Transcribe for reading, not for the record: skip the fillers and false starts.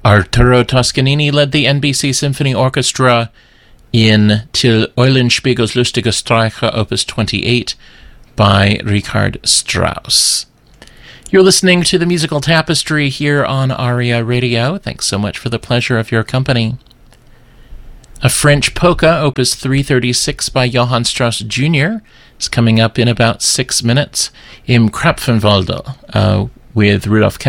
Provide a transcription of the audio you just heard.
Arturo Toscanini led the NBC Symphony Orchestra in Till Eulenspiegels lustige Streiche, Opus 28, by Richard Strauss. You're listening to the Musical Tapestry here on ARIA Radio. Thanks so much for the pleasure of your company. A French polka, Opus 336 by Johann Strauss Jr. is coming up in about 6 minutes. Im Krapfenwalde with Rudolf